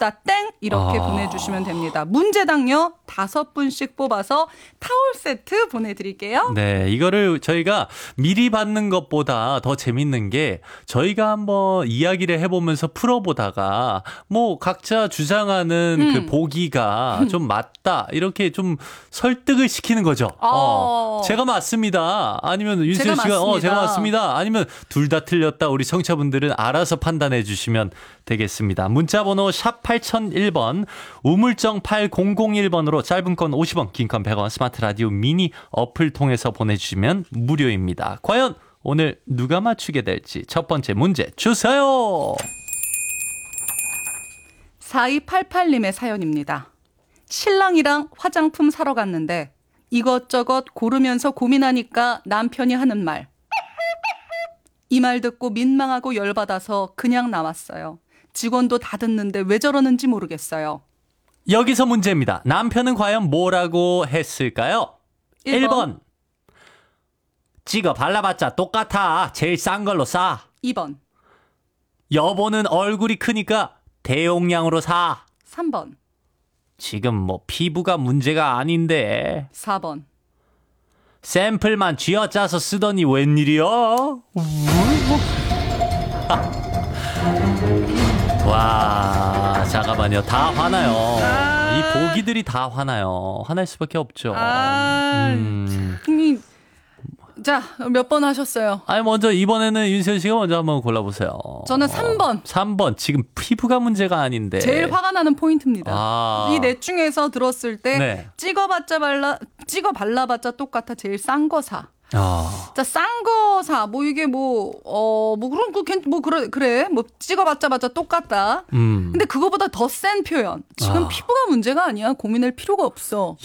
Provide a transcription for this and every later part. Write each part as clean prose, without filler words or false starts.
다 땡 이렇게 보내주시면 됩니다. 문제당요 5분씩 뽑아서 타월 세트 보내드릴게요. 네, 이거를 저희가 미리 받는 것보다 더 재밌는 게 저희가 한번 이야기를 해보면서 풀어보다가 뭐 각자 주장하는 그 보기가 좀 맞다 이렇게 좀 설득을 시키는 거죠. 제가 맞습니다. 아니면 윤수연 씨가 제가 맞습니다. 아니면 둘 다 틀렸다. 우리 청취자분들은 알아서 판단해 주시면 되겠습니다. 문자번호 샵 8001번 우물정 8001번으로 짧은 건 50원 긴 건 100원 스마트 라디오 미니 어플 통해서 보내주시면 무료입니다. 과연 오늘 누가 맞추게 될지 첫 번째 문제 주세요. 4288님의 사연입니다. 신랑이랑 화장품 사러 갔는데 이것저것 고르면서 고민하니까 남편이 하는 말. 이 말 듣고 민망하고 열받아서 그냥 나왔어요. 직원도 다 듣는데 왜 저러는지 모르겠어요. 여기서 문제입니다. 남편은 과연 뭐라고 했을까요? 1번. 찍어 발라봤자 똑같아. 제일 싼 걸로 사. 2번. 여보는 얼굴이 크니까 대용량으로 사. 3번. 지금 뭐 피부가 문제가 아닌데. 4번. 샘플만 쥐어짜서 쓰더니 웬일이야? 와, 잠깐만요. 다 화나요. 이 보기들이 다 화나요. 화날 수밖에 없죠. 자, 몇 번 하셨어요? 아니, 먼저 이번에는 윤세현 씨가 먼저 한번 골라보세요. 저는 3번. 3번. 지금 피부가 문제가 아닌데. 제일 화가 나는 포인트입니다. 이 넷 중에서 들었을 때 네. 찍어 발라봤자 똑같아. 제일 싼 거 사. 자, 싼 거 사. 뭐 이게 그래. 뭐 찍어봤자 똑같다. 근데 그거보다 더 센 표현. 지금 피부가 문제가 아니야. 고민할 필요가 없어.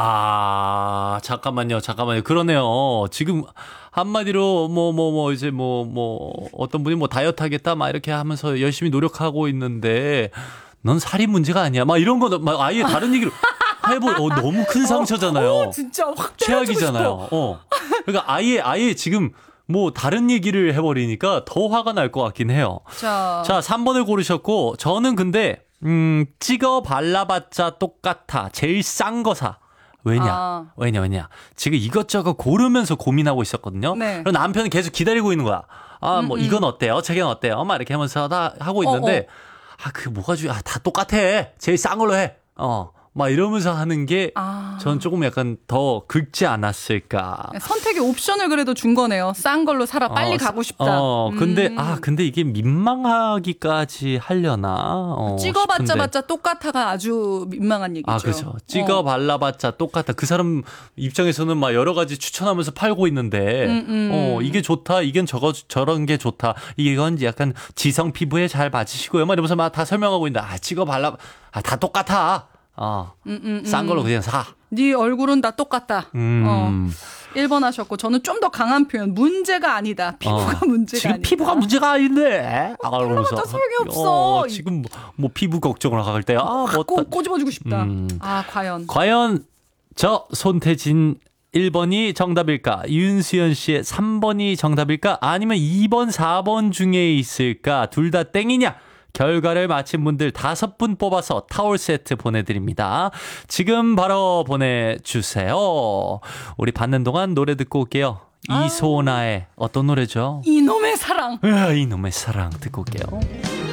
야, 잠깐만요. 그러네요. 지금 한마디로 이제 어떤 분이 다이어트 하겠다 막 이렇게 하면서 열심히 노력하고 있는데 넌 살이 문제가 아니야. 막 이런 거 아예 다른 얘기로 너무 큰 상처잖아요. 진짜 확 최악이잖아요. 그러니까 아예 지금 다른 얘기를 해버리니까 더 화가 날 것 같긴 해요. 자, 3번을 고르셨고, 저는 근데, 찍어 발라봤자 똑같아. 제일 싼 거 사. 왜냐? 지금 이것저것 고르면서 고민하고 있었거든요. 네. 그럼 남편은 계속 기다리고 있는 거야. 이건 어때요? 저건 어때요? 막 이렇게 하면서 하고 있는데, 다 똑같아. 제일 싼 걸로 해. 막 이러면서 하는 게 전 조금 약간 더 긁지 않았을까. 선택의 옵션을 그래도 준 거네요. 싼 걸로 사라. 빨리 가고 싶다. 근데 이게 민망하기까지 하려나? 찍어봤자 똑같아가 아주 민망한 얘기죠. 그렇죠. 찍어 발라봤자 똑같아. 그 사람 입장에서는 막 여러 가지 추천하면서 팔고 있는데, 이게 좋다. 이건 저런 게 좋다. 이건 약간 지성 피부에 잘 맞으시고요. 막 이러면서 막 다 설명하고 있는데, 찍어 발라, 다 똑같아. 싼 걸로 그냥 사. 네 얼굴은 다 똑같다. 1번 하셨고, 저는 좀 더 강한 표현. 문제가 아니다. 피부가 문제가 지금 아니다. 피부가 문제가 아닌데. 그러면서 소용이 없어. 지금 피부 걱정을 할 때 꼬집어주고 싶다. 과연 저 손태진 1번이 정답일까? 윤수연 씨의 3번이 정답일까? 아니면 2번, 4번 중에 있을까? 둘 다 땡이냐? 결과를 맞힌 분들 5분 뽑아서 타월 세트 보내드립니다. 지금 바로 보내주세요. 우리 받는 동안 노래 듣고 올게요. 이소나의 어떤 노래죠? 이놈의 사랑. 이놈의 사랑 듣고 올게요.